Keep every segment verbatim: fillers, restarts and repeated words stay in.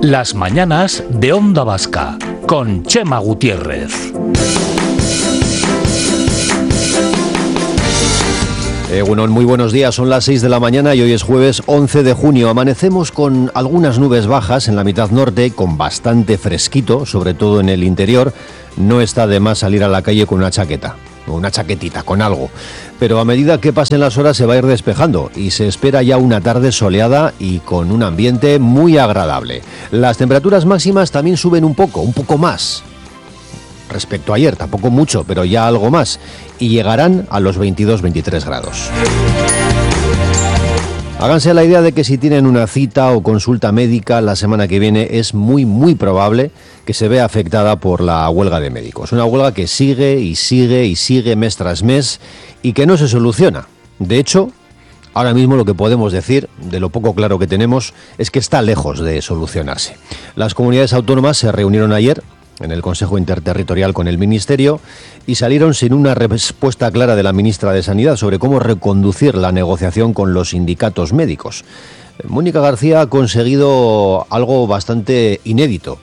Las mañanas de Onda Vasca, con Chema Gutiérrez. Eh, bueno, muy buenos días, son las seis de la mañana y hoy es jueves once de junio. Amanecemos con algunas nubes bajas en la mitad norte, con bastante fresquito, sobre todo en el interior. No está de más salir a la calle con una chaqueta, o una chaquetita, con algo. Pero a medida que pasen las horas se va a ir despejando y se espera ya una tarde soleada y con un ambiente muy agradable. Las temperaturas máximas también suben un poco, un poco más respecto a ayer, tampoco mucho, pero ya algo más, y llegarán a los veintidós veintitrés grados. Háganse la idea de que si tienen una cita o consulta médica la semana que viene, es muy muy probable que se vea afectada por la huelga de médicos. Una huelga que sigue y sigue y sigue mes tras mes y que no se soluciona. De hecho, ahora mismo lo que podemos decir, de lo poco claro que tenemos, es que está lejos de solucionarse. Las comunidades autónomas se reunieron ayer en el Consejo Interterritorial con el Ministerio y salieron sin una respuesta clara de la ministra de Sanidad sobre cómo reconducir la negociación con los sindicatos médicos. Mónica García ha conseguido algo bastante inédito: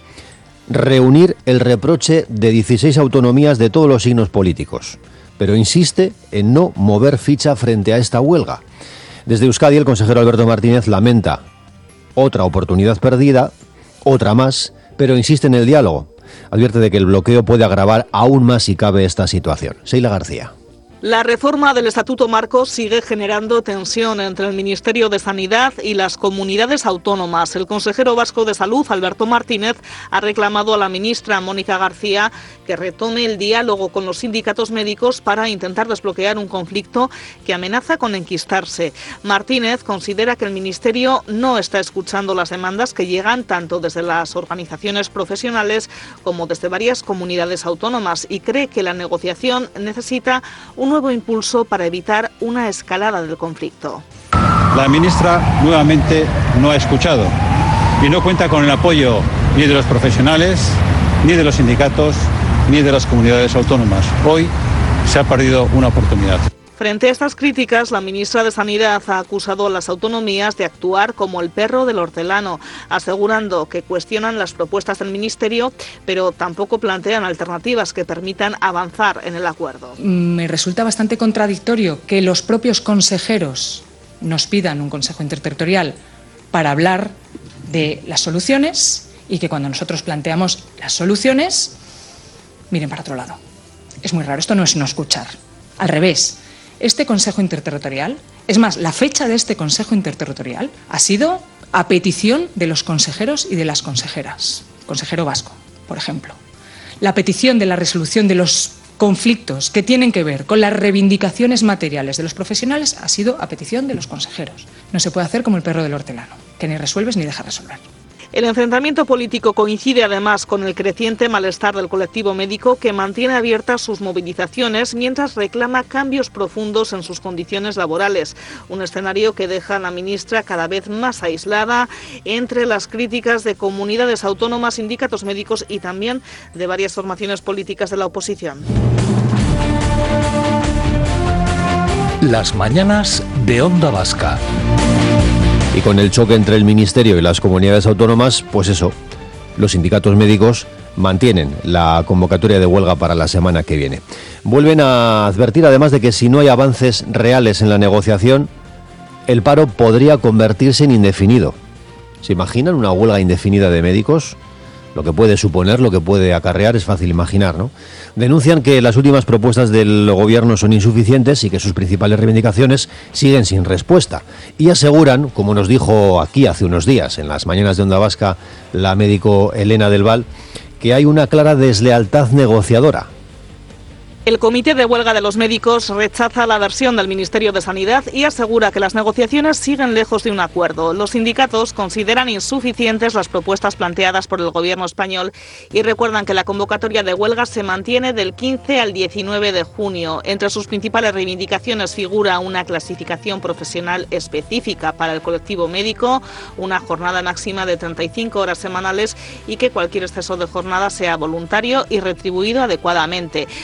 reunir el reproche de dieciséis autonomías de todos los signos políticos, pero insiste en no mover ficha frente a esta huelga. Desde Euskadi, el consejero Alberto Martínez lamenta otra oportunidad perdida, otra más, pero insiste en el diálogo. Advierte de que el bloqueo puede agravar aún más si cabe esta situación. Seila García. La reforma del Estatuto Marco sigue generando tensión entre el Ministerio de Sanidad y las comunidades autónomas. El consejero vasco de Salud, Alberto Martínez, ha reclamado a la ministra Mónica García que retome el diálogo con los sindicatos médicos para intentar desbloquear un conflicto que amenaza con enquistarse. Martínez considera que el Ministerio no está escuchando las demandas que llegan tanto desde las organizaciones profesionales como desde varias comunidades autónomas y cree que la negociación necesita un nuevo impulso para evitar una escalada del conflicto. La ministra nuevamente no ha escuchado y no cuenta con el apoyo ni de los profesionales, ni de los sindicatos, ni de las comunidades autónomas. Hoy se ha perdido una oportunidad. Frente a estas críticas, la ministra de Sanidad ha acusado a las autonomías de actuar como el perro del hortelano, asegurando que cuestionan las propuestas del Ministerio, pero tampoco plantean alternativas que permitan avanzar en el acuerdo. Me resulta bastante contradictorio que los propios consejeros nos pidan un consejo interterritorial para hablar de las soluciones y que cuando nosotros planteamos las soluciones, miren para otro lado. Es muy raro, esto no es no escuchar. Al revés. Este Consejo Interterritorial, es más, la fecha de este Consejo Interterritorial ha sido a petición de los consejeros y de las consejeras. Consejero vasco, por ejemplo. La petición de la resolución de los conflictos que tienen que ver con las reivindicaciones materiales de los profesionales ha sido a petición de los consejeros. No se puede hacer como el perro del hortelano, que ni resuelves ni dejas resolver. El enfrentamiento político coincide además con el creciente malestar del colectivo médico, que mantiene abiertas sus movilizaciones mientras reclama cambios profundos en sus condiciones laborales. Un escenario que deja a la ministra cada vez más aislada entre las críticas de comunidades autónomas, sindicatos médicos y también de varias formaciones políticas de la oposición. Las mañanas de Onda Vasca. Y con el choque entre el Ministerio y las comunidades autónomas, pues eso, los sindicatos médicos mantienen la convocatoria de huelga para la semana que viene. Vuelven a advertir además de que si no hay avances reales en la negociación, el paro podría convertirse en indefinido. ¿Se imaginan una huelga indefinida de médicos? Lo que puede suponer, lo que puede acarrear, es fácil imaginar, ¿no? Denuncian que las últimas propuestas del gobierno son insuficientes y que sus principales reivindicaciones siguen sin respuesta. Y aseguran, como nos dijo aquí hace unos días, en las mañanas de Onda Vasca, la médico Elena del Val, que hay una clara deslealtad negociadora. El Comité de Huelga de los Médicos rechaza la versión del Ministerio de Sanidad y asegura que las negociaciones siguen lejos de un acuerdo. Los sindicatos consideran insuficientes las propuestas planteadas por el Gobierno español y recuerdan que la convocatoria de huelga se mantiene del quince al diecinueve de junio. Entre sus principales reivindicaciones figura una clasificación profesional específica para el colectivo médico, una jornada máxima de treinta y cinco horas semanales y que cualquier exceso de jornada sea voluntario y retribuido adecuadamente. La portavoz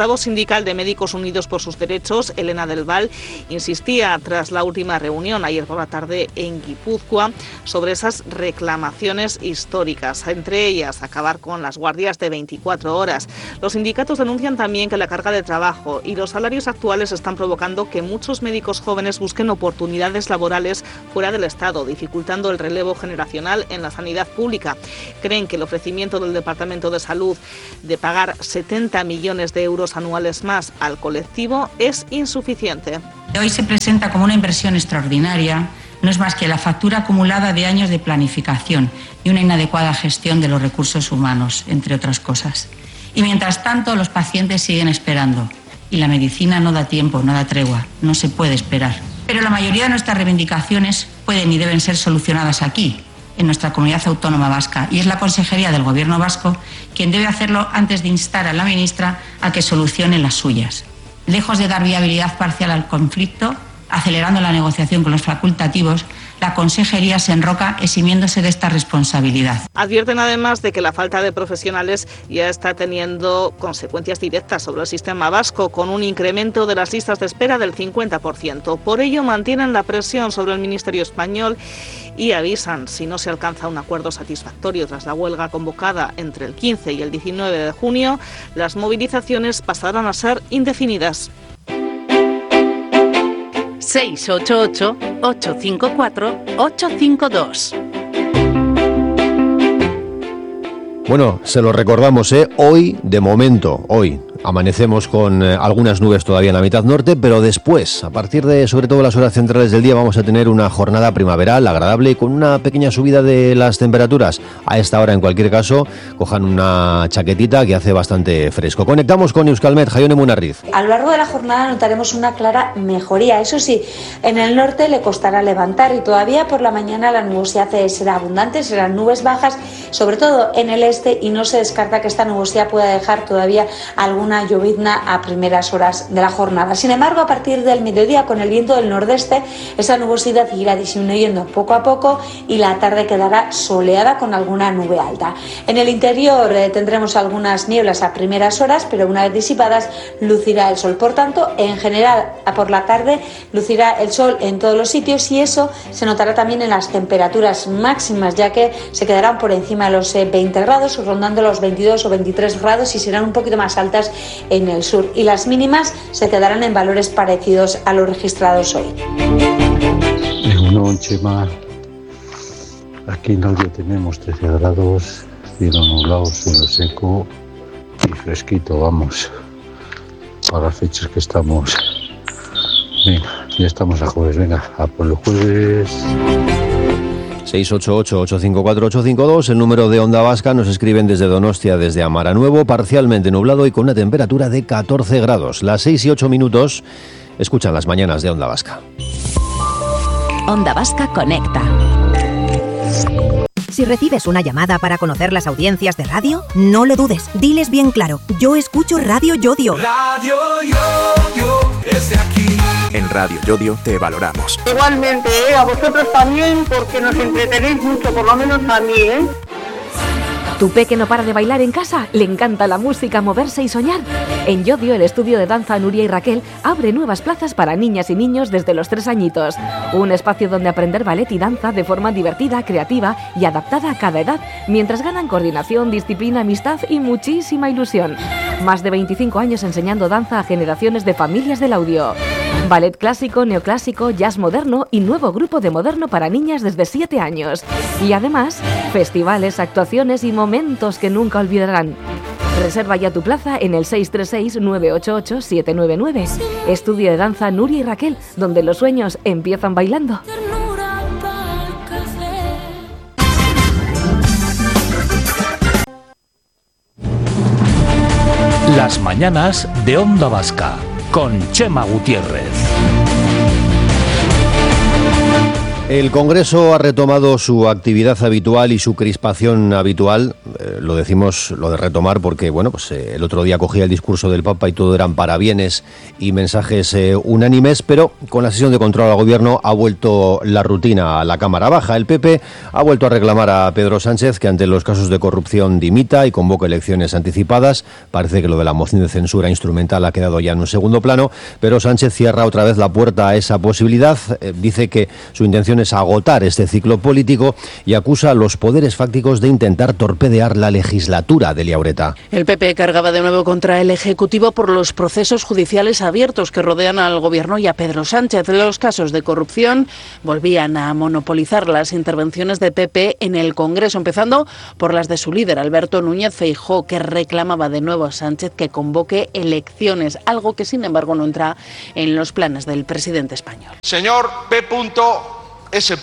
portavoz sindical de Médicos Unidos por sus Derechos, Elena del Val, insistía tras la última reunión ayer por la tarde en Guipúzcoa sobre esas reclamaciones históricas, entre ellas acabar con las guardias de veinticuatro horas. Los sindicatos denuncian también que la carga de trabajo y los salarios actuales están provocando que muchos médicos jóvenes busquen oportunidades laborales fuera del Estado, dificultando el relevo generacional en la sanidad pública. Creen que el ofrecimiento del Departamento de Salud de pagar setenta millones de euros anuales más al colectivo es insuficiente. Hoy se presenta como una inversión extraordinaria. No es más que la factura acumulada de años de planificación y una inadecuada gestión de los recursos humanos, entre otras cosas. Y mientras tanto, los pacientes siguen esperando. Y la medicina no da tiempo, no da tregua, no se puede esperar. Pero la mayoría de nuestras reivindicaciones pueden y deben ser solucionadas aquí, en nuestra comunidad autónoma vasca. Y es la Consejería del Gobierno vasco quien debe hacerlo antes de instar a la ministra a que solucione las suyas. Lejos de dar viabilidad parcial al conflicto, acelerando la negociación con los facultativos, la Consejería se enroca eximiéndose de esta responsabilidad. Advierten además de que la falta de profesionales ya está teniendo consecuencias directas sobre el sistema vasco, con un incremento de las listas de espera del cincuenta por ciento. Por ello mantienen la presión sobre el Ministerio español y avisan, si no se alcanza un acuerdo satisfactorio tras la huelga convocada entre el quince y el diecinueve de junio, las movilizaciones pasarán a ser indefinidas. seis ocho ocho, ocho cinco cuatro, ocho cinco dos. Bueno, se lo recordamos, ¿eh? Hoy, de momento, hoy, amanecemos con eh, algunas nubes todavía en la mitad norte, pero después, a partir de sobre todo las horas centrales del día, vamos a tener una jornada primaveral agradable y con una pequeña subida de las temperaturas. A esta hora, en cualquier caso, cojan una chaquetita que hace bastante fresco. Conectamos con Euskalmet, Jaione Munarriz. A lo largo de la jornada notaremos una clara mejoría. Eso sí, en el norte le costará levantar y todavía por la mañana la nubosidad será abundante, serán nubes bajas, sobre todo en el este, y no se descarta que esta nubosidad pueda dejar todavía alguna llovizna a primeras horas de la jornada. Sin embargo, a partir del mediodía, con el viento del nordeste, esa nubosidad irá disminuyendo poco a poco y la tarde quedará soleada con alguna nube alta. En el interior eh, tendremos algunas nieblas a primeras horas, pero una vez disipadas lucirá el sol. Por tanto, en general, por la tarde lucirá el sol en todos los sitios y eso se notará también en las temperaturas máximas, ya que se quedarán por encima de los eh, veinte grados, rondando los veintidós o veintitrés grados y serán un poquito más altas en el sur. Y las mínimas se quedarán en valores parecidos a los registrados hoy. Egunon, Chema. Aquí en Audio tenemos trece grados, cielo nublado, suelo seco y fresquito, vamos, para las fechas que estamos. Venga, ya estamos a jueves, venga, a por los jueves. seis ocho ocho, ocho cinco cuatro, ocho cinco dos, el número de Onda Vasca. Nos escriben desde Donostia, desde Amara Nuevo, parcialmente nublado y con una temperatura de catorce grados. Las seis y ocho minutos, escuchan las mañanas de Onda Vasca. Onda Vasca conecta. Si recibes una llamada para conocer las audiencias de radio, no lo dudes, diles bien claro: yo escucho Radio Yodio. Radio Yodio, desde aquí. En Radio Yodio te valoramos. Igualmente, ¿eh? A vosotros también, porque nos entretenéis mucho, por lo menos a mí, ¿eh? ¿Tu peque no para de bailar en casa? ¿Le encanta la música, moverse y soñar? En Yodio, el estudio de danza Nuria y Raquel abre nuevas plazas para niñas y niños desde los tres añitos. Un espacio donde aprender ballet y danza de forma divertida, creativa y adaptada a cada edad, mientras ganan coordinación, disciplina, amistad y muchísima ilusión. Más de veinticinco años enseñando danza a generaciones de familias del audio. Ballet clásico, neoclásico, jazz moderno y nuevo grupo de moderno para niñas desde siete años. Y además, festivales, actuaciones y momentos que nunca olvidarán. Reserva ya tu plaza en el seis tres seis, nueve ocho ocho, siete nueve nueve. Estudio de danza Nuria y Raquel, donde los sueños empiezan bailando. Las mañanas de Onda Vasca con Chema Gutiérrez. El Congreso ha retomado su actividad habitual y su crispación habitual. Eh, lo decimos, lo de retomar, porque bueno, pues eh, el otro día cogía el discurso del Papa y todo eran parabienes y mensajes eh, unánimes, pero con la sesión de control al Gobierno ha vuelto la rutina a la Cámara Baja. El P P ha vuelto a reclamar a Pedro Sánchez que ante los casos de corrupción dimita y convoque elecciones anticipadas. Parece que lo de la moción de censura instrumental ha quedado ya en un segundo plano, pero Sánchez cierra otra vez la puerta a esa posibilidad. Eh, dice que su intención es agotar este ciclo político y acusa a los poderes fácticos de intentar torpedear la legislatura de Liaureta. El P P cargaba de nuevo contra el Ejecutivo por los procesos judiciales abiertos que rodean al Gobierno y a Pedro Sánchez. Los casos de corrupción volvían a monopolizar las intervenciones de P P en el Congreso, empezando por las de su líder, Alberto Núñez Feijóo, que reclamaba de nuevo a Sánchez que convoque elecciones, algo que sin embargo no entra en los planes del presidente español. Señor P. S.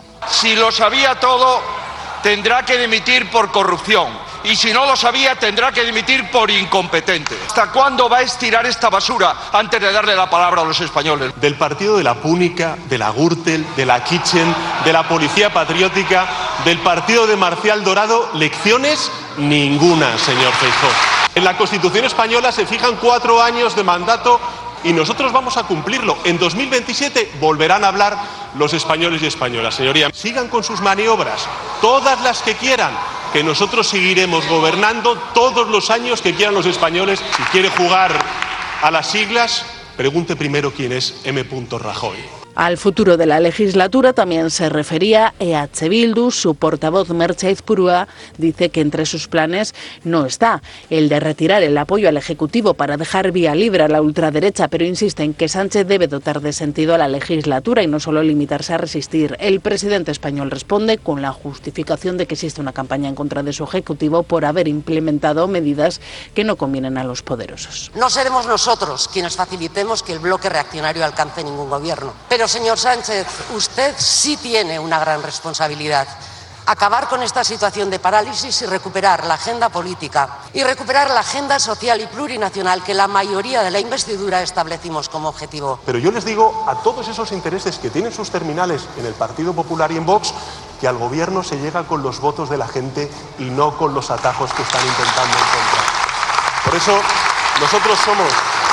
Si lo sabía todo, tendrá que dimitir por corrupción. Y si no lo sabía, tendrá que dimitir por incompetente. ¿Hasta cuándo va a estirar esta basura antes de darle la palabra a los españoles? Del partido de la Púnica, de la Gürtel, de la Kitchen, de la Policía Patriótica, del partido de Marcial Dorado, lecciones ninguna, señor Feijóo. En la Constitución española se fijan cuatro años de mandato y nosotros vamos a cumplirlo. En dos mil veintisiete volverán a hablar los españoles y españolas. Señoría, sigan con sus maniobras, todas las que quieran, que nosotros seguiremos gobernando todos los años que quieran los españoles. Si quiere jugar a las siglas, pregunte primero quién es M. Rajoy. Al futuro de la legislatura también se refería E H Bildu. Su portavoz Merche Aizpurua dice que entre sus planes no está el de retirar el apoyo al Ejecutivo para dejar vía libre a la ultraderecha, pero insiste en que Sánchez debe dotar de sentido a la legislatura y no solo limitarse a resistir. El presidente español responde con la justificación de que existe una campaña en contra de su Ejecutivo por haber implementado medidas que no convienen a los poderosos. No seremos nosotros quienes facilitemos que el bloque reaccionario alcance ningún gobierno. Pero, señor Sánchez, usted sí tiene una gran responsabilidad. Acabar con esta situación de parálisis y recuperar la agenda política y recuperar la agenda social y plurinacional que la mayoría de la investidura establecimos como objetivo. Pero yo les digo a todos esos intereses que tienen sus terminales en el Partido Popular y en Vox que al gobierno se llega con los votos de la gente y no con los atajos que están intentando encontrar. Por eso nosotros somos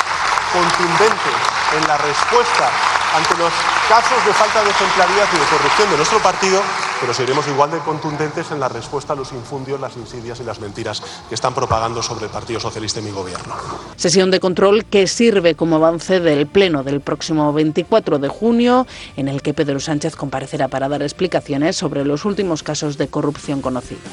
contundentes en la respuesta ante los casos de falta de ejemplaridad y de corrupción de nuestro partido, pero seremos igual de contundentes en la respuesta a los infundios, las insidias y las mentiras que están propagando sobre el Partido Socialista y mi gobierno. Sesión de control que sirve como avance del pleno del próximo veinticuatro de junio, en el que Pedro Sánchez comparecerá para dar explicaciones sobre los últimos casos de corrupción conocidos.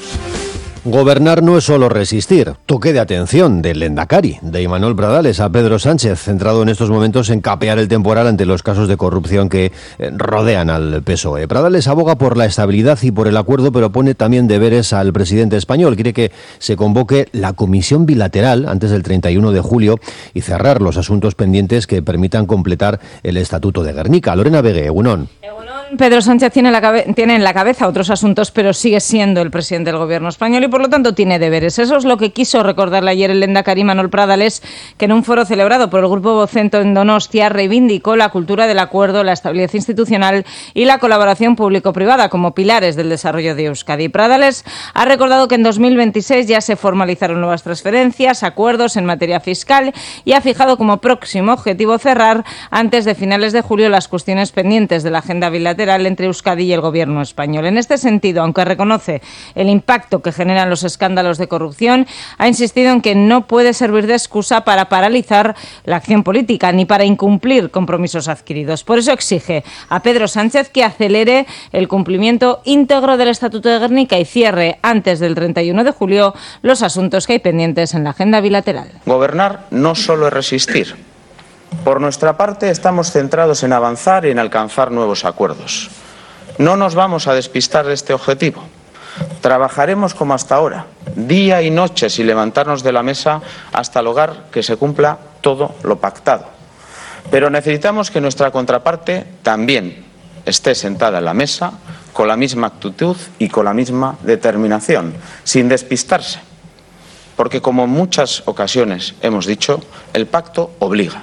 Gobernar no es solo resistir. Toque de atención del Lehendakari, de Imanol Bradales, a Pedro Sánchez, centrado en estos momentos en capear el temporal ante los casos de corrupción que rodean al P S O E. Bradales aboga por la estabilidad y por el acuerdo, pero pone también deberes al presidente español. Quiere que se convoque la comisión bilateral antes del treinta y uno de julio y cerrar los asuntos pendientes que permitan completar el Estatuto de Gernika. Lorena Vegue, Egunon. Pedro Sánchez tiene, la cabe- tiene en la cabeza otros asuntos, pero sigue siendo el presidente del gobierno español y por lo tanto tiene deberes. Eso es lo que quiso recordarle ayer el lehendakari Imanol Bradales, que en un foro celebrado por el Grupo Vocento en Donostia reivindicó la cultura del acuerdo, la estabilidad institucional y la colaboración público-privada como pilares del desarrollo de Euskadi. Bradales ha recordado que en dos mil veintiséis ya se formalizaron nuevas transferencias, acuerdos en materia fiscal y ha fijado como próximo objetivo cerrar antes de finales de julio las cuestiones pendientes de la agenda bilateral entre Euskadi y el gobierno español. En este sentido, aunque reconoce el impacto que generan los escándalos de corrupción, ha insistido en que no puede servir de excusa para paralizar la acción política ni para incumplir compromisos adquiridos. Por eso exige a Pedro Sánchez que acelere el cumplimiento íntegro del Estatuto de Gernika y cierre antes del treinta y uno de julio los asuntos que hay pendientes en la agenda bilateral. Gobernar no solo es resistir. Por nuestra parte, estamos centrados en avanzar y en alcanzar nuevos acuerdos. No nos vamos a despistar de este objetivo. Trabajaremos como hasta ahora, día y noche, sin levantarnos de la mesa hasta lograr que se cumpla todo lo pactado. Pero necesitamos que nuestra contraparte también esté sentada en la mesa con la misma actitud y con la misma determinación, sin despistarse. Porque, como en muchas ocasiones hemos dicho, el pacto obliga.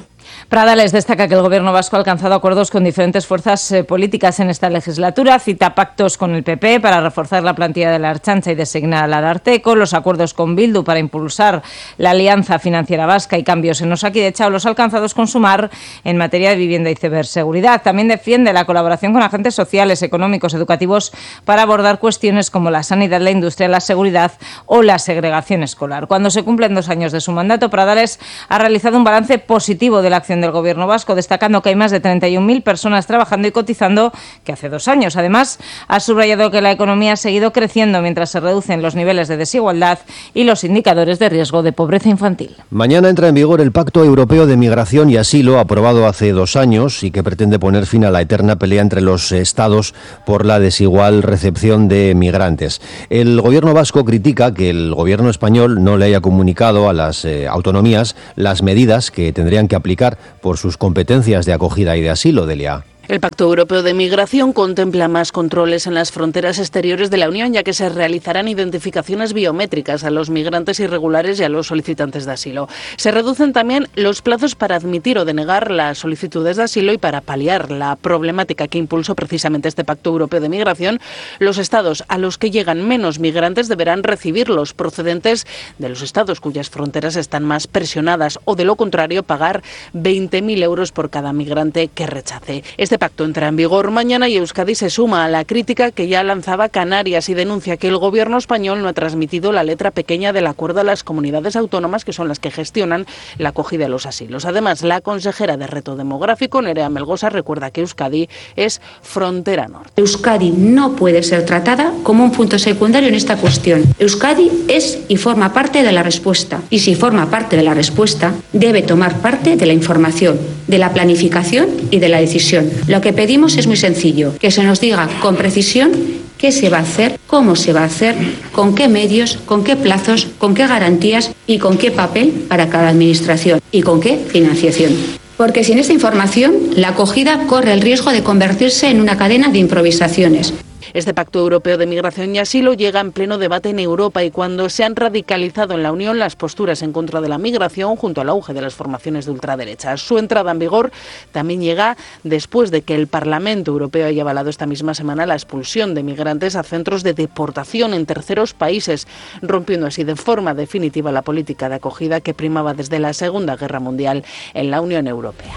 Pradales destaca que el Gobierno vasco ha alcanzado acuerdos con diferentes fuerzas eh, políticas en esta legislatura, cita pactos con el P P para reforzar la plantilla de la Ertzaintza y designar al Ararteko, los acuerdos con Bildu para impulsar la Alianza Financiera Vasca y cambios en Osakidetza o los alcanzados con Sumar en materia de vivienda y ciberseguridad. También defiende la colaboración con agentes sociales, económicos, educativos para abordar cuestiones como la sanidad, la industria, la seguridad o la segregación escolar. Cuando se cumplen dos años de su mandato, Pradales ha realizado un balance positivo de la acción del Gobierno vasco, destacando que hay más de treinta y un mil personas trabajando y cotizando que hace dos años. Además, ha subrayado que la economía ha seguido creciendo mientras se reducen los niveles de desigualdad y los indicadores de riesgo de pobreza infantil. Mañana entra en vigor el Pacto Europeo de Migración y Asilo, aprobado hace dos años y que pretende poner fin a la eterna pelea entre los estados por la desigual recepción de migrantes. El Gobierno vasco critica que el Gobierno español no le haya comunicado a las eh, autonomías las medidas que tendrían que aplicar por sus competencias de acogida y de asilo, Delia. El Pacto Europeo de Migración contempla más controles en las fronteras exteriores de la Unión, ya que se realizarán identificaciones biométricas a los migrantes irregulares y a los solicitantes de asilo. Se reducen también los plazos para admitir o denegar las solicitudes de asilo y para paliar la problemática que impulsó precisamente este Pacto Europeo de Migración. Los estados a los que llegan menos migrantes deberán recibirlos procedentes de los estados cuyas fronteras están más presionadas o, de lo contrario, pagar veinte mil euros por cada migrante que rechace. Este Este pacto entra en vigor mañana y Euskadi se suma a la crítica que ya lanzaba Canarias y denuncia que el Gobierno español no ha transmitido la letra pequeña del acuerdo a las comunidades autónomas, que son las que gestionan la acogida de los asilos. Además, la consejera de Reto Demográfico, Nerea Melgosa, recuerda que Euskadi es frontera norte. Euskadi no puede ser tratada como un punto secundario en esta cuestión. Euskadi es y forma parte de la respuesta. Y si forma parte de la respuesta, debe tomar parte de la información, de la planificación y de la decisión. Lo que pedimos es muy sencillo, que se nos diga con precisión qué se va a hacer, cómo se va a hacer, con qué medios, con qué plazos, con qué garantías y con qué papel para cada administración y con qué financiación. Porque sin esta información, la acogida corre el riesgo de convertirse en una cadena de improvisaciones. Este Pacto Europeo de Migración y Asilo llega en pleno debate en Europa y cuando se han radicalizado en la Unión las posturas en contra de la migración junto al auge de las formaciones de ultraderecha. Su entrada en vigor también llega después de que el Parlamento Europeo haya avalado esta misma semana la expulsión de migrantes a centros de deportación en terceros países, rompiendo así de forma definitiva la política de acogida que primaba desde la Segunda Guerra Mundial en la Unión Europea.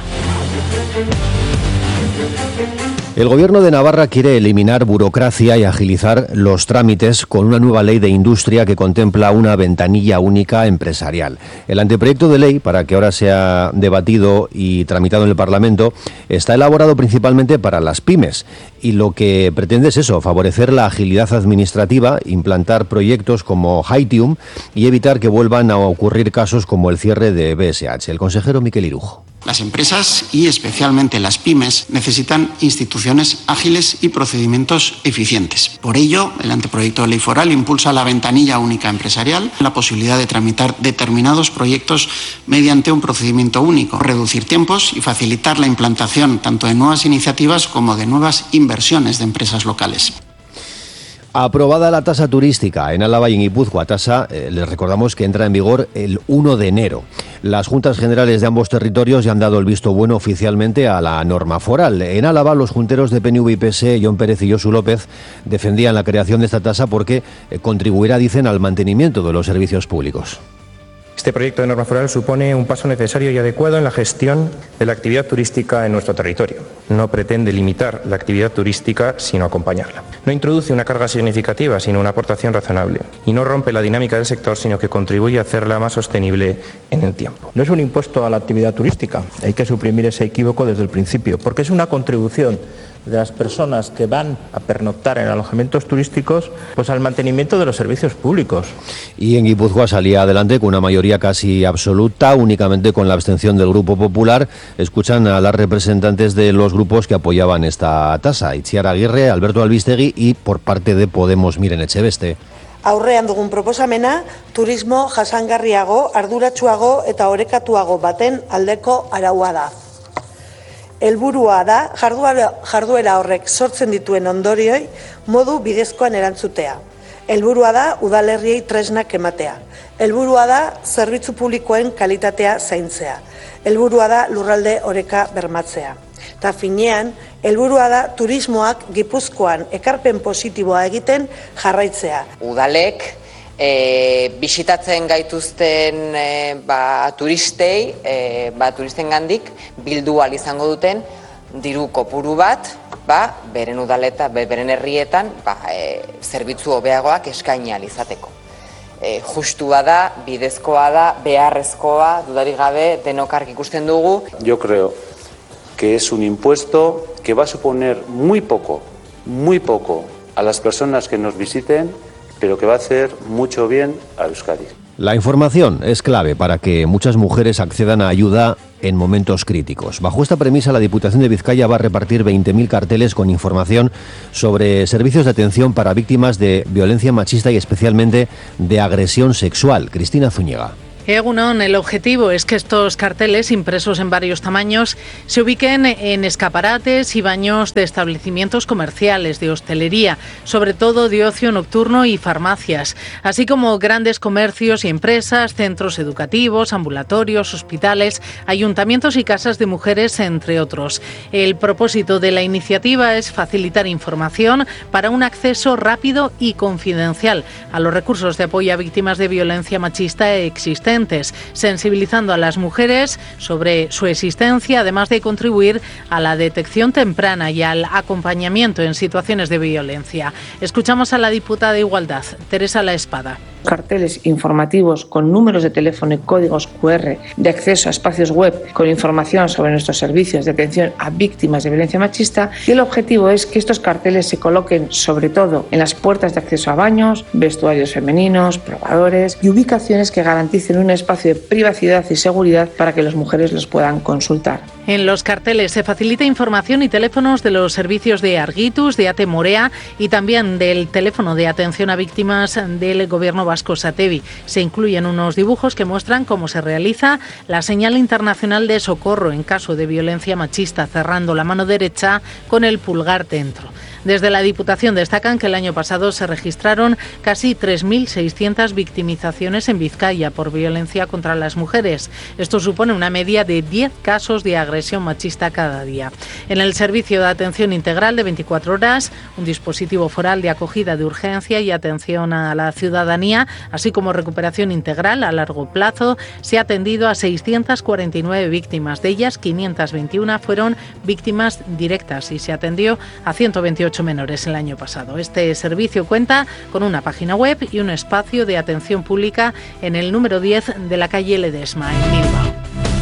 El Gobierno de Navarra quiere eliminar burocracia y agilizar los trámites con una nueva ley de industria que contempla una ventanilla única empresarial. El anteproyecto de ley, para que ahora sea debatido y tramitado en el Parlamento, está elaborado principalmente para las pymes y lo que pretende es eso, favorecer la agilidad administrativa, implantar proyectos como Haitium y evitar que vuelvan a ocurrir casos como el cierre de B S H. El consejero Miquel Irujo. Las empresas y especialmente las pymes necesitan instituciones ágiles y procedimientos eficientes. Por ello, el anteproyecto de ley foral impulsa la ventanilla única empresarial, la posibilidad de tramitar determinados proyectos mediante un procedimiento único, reducir tiempos y facilitar la implantación tanto de nuevas iniciativas como de nuevas inversiones de empresas locales. Aprobada la tasa turística en Álava y en Guipúzcoa, tasa, eh, les recordamos que entra en vigor el uno de enero. Las Juntas Generales de ambos territorios ya han dado el visto bueno oficialmente a la norma foral. En Álava, los junteros de P N V y P S E, Jon Pérez y Josu López, defendían la creación de esta tasa porque eh, contribuirá, dicen, al mantenimiento de los servicios públicos. Este proyecto de norma foral supone un paso necesario y adecuado en la gestión de la actividad turística en nuestro territorio. No pretende limitar la actividad turística, sino acompañarla. No introduce una carga significativa, sino una aportación razonable. Y no rompe la dinámica del sector, sino que contribuye a hacerla más sostenible en el tiempo. No es un impuesto a la actividad turística. Hay que suprimir ese equívoco desde el principio, porque es una contribución de las personas que van a pernoctar en alojamientos turísticos, pues al mantenimiento de los servicios públicos. Y en Guipúzcoa salía adelante con una mayoría casi absoluta, únicamente con la abstención del Grupo Popular. Escuchan a las representantes de los grupos que apoyaban esta tasa, Itziar Aguirre, Alberto Albistegui y por parte de Podemos Miren Etxebeste. Aurrean dugun proposamena, turismo jasangarriago, arduratsuago eta orekatuago baten aldeko araua da. Helburua da jarduera, jarduera horrek sortzen dituen ondorioi modu bidezkoan erantzutea. Helburua da udalerriei tresnak ematea. Helburua da zerbitzu publikoen kalitatea zaintzea. Helburua da lurralde oreka bermatzea. Eta finean, helburua da turismoak Gipuzkoan ekarpen positiboa egiten jarraitzea. Udalek e, bisitatzen gaituzten e, ba, turistei, e, ba, turisten gandik bildu ahal izango duten diru kopuru bat, ba, beren udaleta, beren herrietan, ba, e, zerbitzu hobeagoak eskaini ahal izateko. E, justua da, bidezkoa da, beharrezkoa, dudarik gabe, denokar ikusten dugu. Yo creo que es un impuesto que va a suponer muy poco, muy poco a las personas que nos visiten, pero que va a hacer mucho bien a Euskadi. La información es clave para que muchas mujeres accedan a ayuda en momentos críticos. Bajo esta premisa, la Diputación de Vizcaya va a repartir veinte mil carteles con información sobre servicios de atención para víctimas de violencia machista y especialmente de agresión sexual. Cristina Zúñiga. Egunon, el objetivo es que estos carteles, impresos en varios tamaños, se ubiquen en escaparates y baños de establecimientos comerciales, de hostelería, sobre todo de ocio nocturno y farmacias, así como grandes comercios y empresas, centros educativos, ambulatorios, hospitales, ayuntamientos y casas de mujeres, entre otros. El propósito de la iniciativa es facilitar información para un acceso rápido y confidencial a los recursos de apoyo a víctimas de violencia machista existentes, sensibilizando a las mujeres sobre su existencia, además de contribuir a la detección temprana y al acompañamiento en situaciones de violencia. Escuchamos a la diputada de Igualdad, Teresa La Espada. Carteles informativos con números de teléfono y códigos cu erre de acceso a espacios web con información sobre nuestros servicios de atención a víctimas de violencia machista, y el objetivo es que estos carteles se coloquen sobre todo en las puertas de acceso a baños, vestuarios femeninos, probadores y ubicaciones que garanticen un espacio de privacidad y seguridad para que las mujeres los puedan consultar. En los carteles se facilita información y teléfonos de los servicios de Argitus, de Ate Morea y también del teléfono de atención a víctimas del Gobierno vasco Satevi. Se incluyen unos dibujos que muestran cómo se realiza la señal internacional de socorro en caso de violencia machista, cerrando la mano derecha con el pulgar dentro. Desde la Diputación destacan que el año pasado se registraron casi tres mil seiscientas victimizaciones en Vizcaya por violencia contra las mujeres. Esto supone una media de diez casos de agresión machista cada día. En el servicio de atención integral de veinticuatro horas, un dispositivo foral de acogida de urgencia y atención a la ciudadanía, así como recuperación integral a largo plazo, se ha atendido a seiscientas cuarenta y nueve víctimas. De ellas, quinientas veintiuna fueron víctimas directas y se atendió a ciento veintiocho menores el año pasado. Este servicio cuenta con una página web y un espacio de atención pública en el número diez de la calle Ledesma, en Bilbao.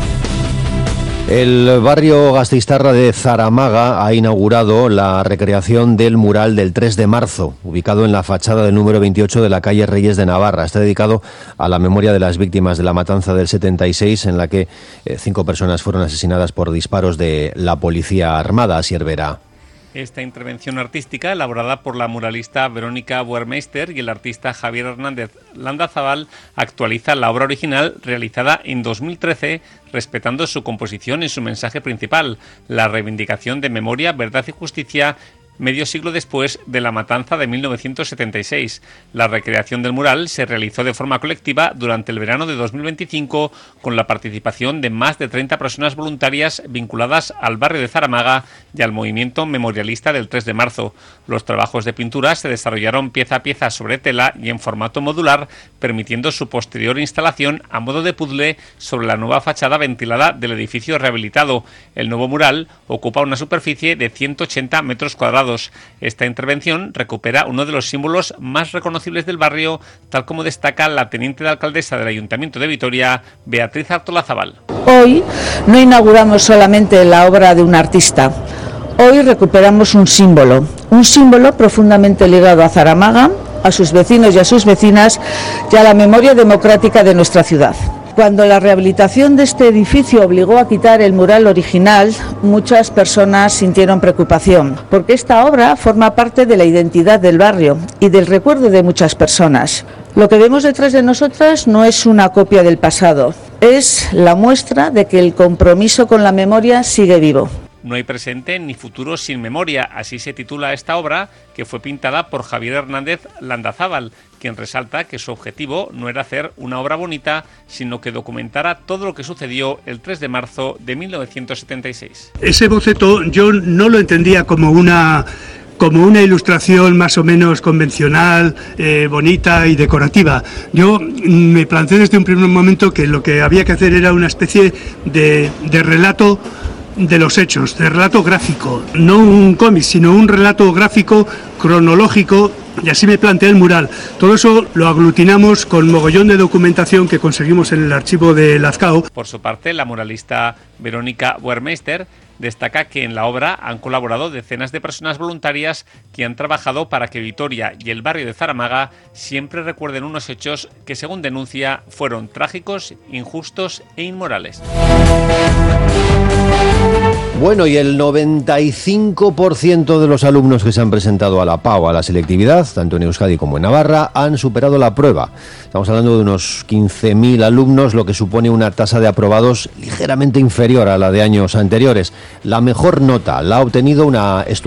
El barrio gasteiztarra de Zaramaga ha inaugurado la recreación del mural del tres de marzo, ubicado en la fachada del número veintiocho de la calle Reyes de Navarra. Está dedicado a la memoria de las víctimas de la matanza del setenta y seis, en la que eh, cinco personas fueron asesinadas por disparos de la policía armada. Asier Vera. Esta intervención artística, elaborada por la muralista Verónica Buermeister y el artista Javier Hernández Landazabal, actualiza la obra original realizada en dos mil trece, respetando su composición y su mensaje principal, la reivindicación de memoria, verdad y justicia, medio siglo después de la matanza de mil novecientos setenta y seis. La recreación del mural se realizó de forma colectiva durante el verano de dos mil veinticinco, con la participación de más de treinta personas voluntarias vinculadas al barrio de Zaramaga y al movimiento memorialista del tres de marzo. Los trabajos de pintura se desarrollaron pieza a pieza sobre tela y en formato modular, permitiendo su posterior instalación a modo de puzzle sobre la nueva fachada ventilada del edificio rehabilitado. El nuevo mural ocupa una superficie de ciento ochenta metros cuadrados. Esta intervención recupera uno de los símbolos más reconocibles del barrio, tal como destaca la teniente de alcaldesa del Ayuntamiento de Vitoria, Beatriz Artolazabal. Hoy no inauguramos solamente la obra de un artista. Hoy recuperamos un símbolo, un símbolo profundamente ligado a Zaramaga, a sus vecinos y a sus vecinas y a la memoria democrática de nuestra ciudad. Cuando la rehabilitación de este edificio obligó a quitar el mural original, muchas personas sintieron preocupación, porque esta obra forma parte de la identidad del barrio y del recuerdo de muchas personas. Lo que vemos detrás de nosotras no es una copia del pasado, es la muestra de que el compromiso con la memoria sigue vivo. No hay presente ni futuro sin memoria, así se titula esta obra, que fue pintada por Javier Hernández Landazábal, quien resalta que su objetivo no era hacer una obra bonita, sino que documentara todo lo que sucedió el tres de marzo de mil novecientos setenta y seis. Ese boceto yo no lo entendía como una... como una ilustración más o menos convencional, eh, bonita y decorativa. Yo me planteé desde un primer momento que lo que había que hacer era una especie de, de relato de los hechos, de relato gráfico, no un cómic, sino un relato gráfico cronológico, y así me planteé el mural. Todo eso lo aglutinamos con mogollón de documentación que conseguimos en el archivo de Lazcao. Por su parte, la muralista Verónica Buermeister destaca que en la obra han colaborado decenas de personas voluntarias que han trabajado para que Vitoria y el barrio de Zaramaga siempre recuerden unos hechos que, según denuncia, fueron trágicos, injustos e inmorales. Bueno, y el noventa y cinco por ciento de los alumnos que se han presentado a la PAU, a la selectividad, tanto en Euskadi como en Navarra, han superado la prueba. Estamos hablando de unos quince mil alumnos, lo que supone una tasa de aprobados ligeramente inferior a la de años anteriores. La mejor nota la ha obtenido una estudiante